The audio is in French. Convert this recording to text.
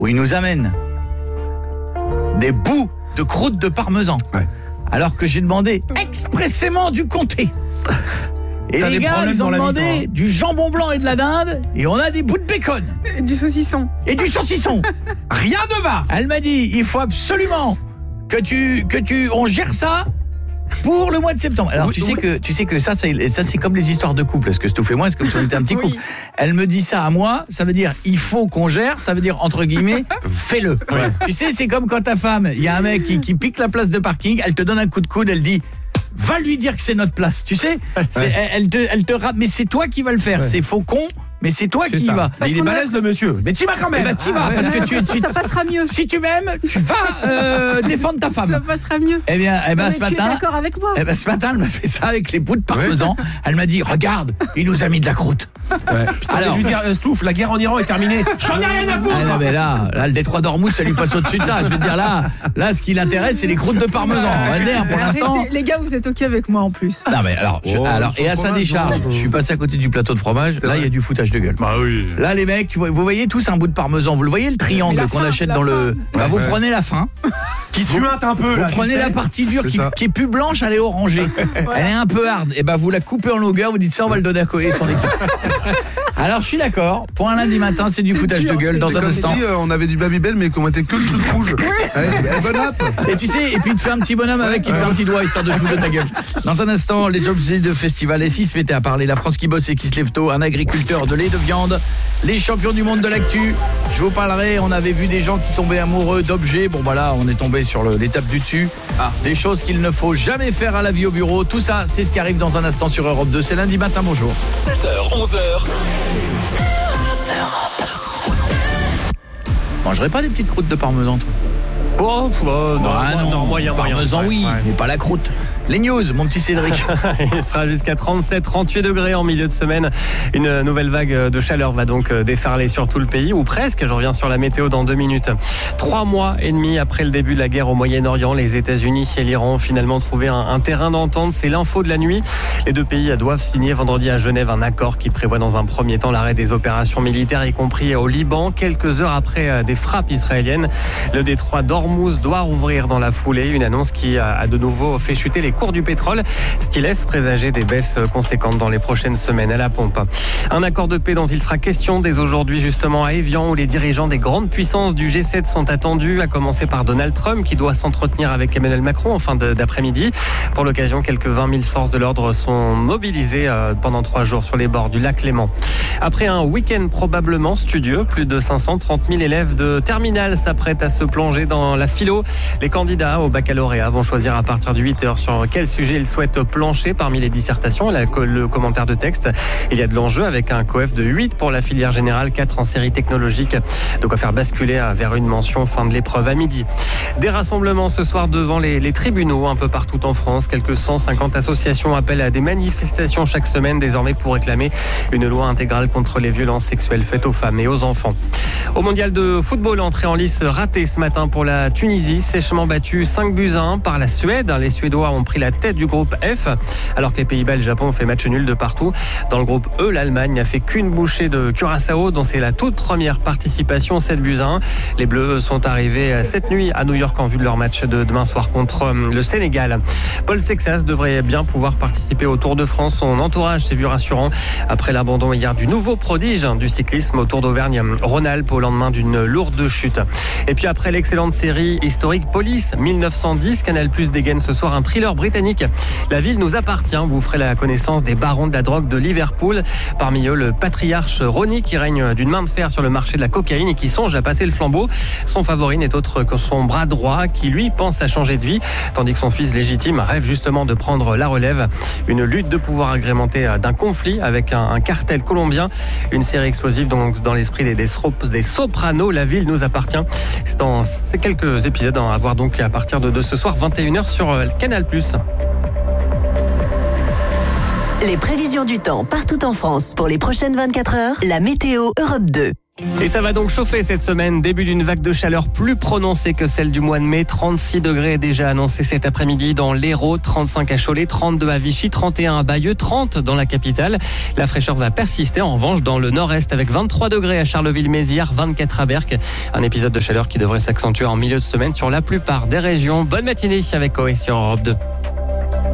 où il nous amène des bouts de croûte de parmesan. Ouais. Alors que j'ai demandé expressément du comté. Et les gars, ils ont demandé du jambon blanc et de la dinde, et on a des bouts de bacon. Et du saucisson. Rien ne va. Elle m'a dit, il faut absolument on gère ça pour le mois de septembre. Alors tu sais que ça c'est comme les histoires de couple. Est-ce que Stouff et moi, c'est comme si on était un petit couple. Elle me dit ça à moi, ça veut dire il faut qu'on gère, ça veut dire entre guillemets fais-le. Ouais. Tu sais, c'est comme quand ta femme, il y a un mec qui pique la place de parking, elle te donne un coup de coude, elle dit va lui dire que c'est notre place, tu sais. Elle te rate, mais c'est toi qui vas le faire. Ouais. C'est faux con. Mais c'est toi qui y vas. Il est balèze le monsieur. Mais tu vas quand même. Tu vas parce que ça passera mieux. Si tu m'aimes, tu vas défendre ta femme. Ça passera mieux. Eh bien, ce matin. Tu es d'accord avec moi. Ce matin, elle m'a fait ça avec les bouts de parmesan. Ouais. Elle m'a dit regarde, il nous a mis de la croûte. Ouais. Alors, lui dire Stouff, la guerre en Iran est terminée. J'en ai rien à foutre. Non, mais là, le détroit d'Ormuz, ça lui passe au-dessus de ça. Je veux dire là, ce qui l'intéresse, c'est les croûtes de parmesan. On va le dire pour l'instant. Les gars, vous êtes OK avec moi en plus. Non mais alors, et à sa décharge, je suis passé à côté du plateau de fromage. Là, il y a du foutage de gueule. Bah oui. Là, les mecs, vous voyez tous un bout de parmesan. Vous le voyez, le triangle qu'on achète dans le... vous prenez la fin. Qui suinte un peu. Vous prenez la partie dure qui est plus blanche, elle est orangée. Elle est un peu hard. Et vous la coupez en longueur, vous dites ça, on va le donner à Koé et son équipe. Alors, je suis d'accord. Pour un lundi matin, c'est du foutage de gueule dans un instant. Si on avait du Babybel, mais qu'on mettait que le truc rouge. Bon app. Et tu sais, et puis il te fait un petit bonhomme avec, il te fait un petit doigt, histoire de se foutre de ta gueule. Dans un instant, les objets de festival. Et si se mettait à parler, la France qui bosse et qui se lève tôt, un agriculteur de lait de viande, les champions du monde de l'actu. Je vous parlerai, on avait vu des gens qui tombaient amoureux d'objets. Bon là, on est tombé sur l'étape du dessus. Des choses qu'il ne faut jamais faire à la vie au bureau. Tout ça, c'est ce qui arrive dans un instant sur Europe 2. C'est lundi matin, bonjour. 7h, 11h. Mangerais pas des petites croûtes de parmesan, toi? Non, moyen. Parmesan, oui, mais pas la croûte. Les news, mon petit Cédric. Il fera jusqu'à 37-38 degrés en milieu de semaine. Une nouvelle vague de chaleur va donc déferler sur tout le pays, ou presque. Je reviens sur la météo dans 2 minutes. 3 mois et demi après le début de la guerre au Moyen-Orient, les États-Unis et l'Iran ont finalement trouvé un terrain d'entente. C'est l'info de la nuit. Les deux pays doivent signer vendredi à Genève un accord qui prévoit dans un premier temps l'arrêt des opérations militaires, y compris au Liban. Quelques heures après des frappes israéliennes, le détroit d'Ormuz doit rouvrir dans la foulée. Une annonce qui a de nouveau fait chuter les cours du pétrole, ce qui laisse présager des baisses conséquentes dans les prochaines semaines à la pompe. Un accord de paix dont il sera question dès aujourd'hui justement à Évian, où les dirigeants des grandes puissances du G7 sont attendus, à commencer par Donald Trump qui doit s'entretenir avec Emmanuel Macron en fin d'après-midi. Pour l'occasion, quelques 20 000 forces de l'ordre sont mobilisées pendant 3 jours sur les bords du lac Léman. Après un week-end probablement studieux, plus de 530 000 élèves de terminale s'apprêtent à se plonger dans la philo. Les candidats au baccalauréat vont choisir à partir de 8h sur quel sujet ils souhaitent plancher parmi les dissertations et le commentaire de texte. Il y a de l'enjeu avec un coef de 8 pour la filière générale, 4 en série technologique. De quoi faire basculer vers une mention fin de l'épreuve à midi. Des rassemblements ce soir devant les tribunaux un peu partout en France. Quelques 150 associations appellent à des manifestations chaque semaine désormais pour réclamer une loi intégrale contre les violences sexuelles faites aux femmes et aux enfants. Au mondial de football, entrée en lice ratée ce matin pour la Tunisie, sèchement battue 5-1 par la Suède. Les Suédois ont pris la tête du groupe F, alors que les Pays-Bas et le Japon ont fait match nul de partout. Dans le groupe E, l'Allemagne n'a fait qu'une bouchée de Curaçao, dont c'est la toute première participation, 7-1. Les Bleus sont arrivés cette nuit à New York en vue de leur match de demain soir contre le Sénégal. Paul Sexas devrait bien pouvoir participer au Tour de France. Son entourage s'est vu rassurant après l'abandon hier du nouveau prodige du cyclisme au Tour d'Auvergne-Rhône-Alpes au lendemain d'une lourde chute. Et puis après l'excellente série historique Police 1910, Canal+ dégaine ce soir un thriller britannique. La ville nous appartient. Vous ferez la connaissance des barons de la drogue de Liverpool. Parmi eux, le patriarche Ronnie qui règne d'une main de fer sur le marché de la cocaïne et qui songe à passer le flambeau. Son favori n'est autre que son bras droit qui, lui, pense à changer de vie, tandis que son fils légitime rêve justement de prendre la relève. Une lutte de pouvoir agrémentée d'un conflit avec un cartel colombien. Une série explosive donc dans l'esprit des Sopranos. La ville nous appartient. C'est dans ces quelques épisodes à voir donc à partir de ce soir 21h sur Canal+. Les prévisions du temps partout en France pour les prochaines 24 heures, la météo Europe 2. Et ça va donc chauffer cette semaine, début d'une vague de chaleur plus prononcée que celle du mois de mai. 36 degrés déjà annoncés cet après-midi dans l'Hérault, 35 à Cholet, 32 à Vichy, 31 à Bayeux, 30 dans la capitale. La fraîcheur va persister en revanche dans le nord-est avec 23 degrés à Charleville-Mézières, 24 à Berck. Un épisode de chaleur qui devrait s'accentuer en milieu de semaine sur la plupart des régions. Bonne matinée avec Coé sur Europe 2.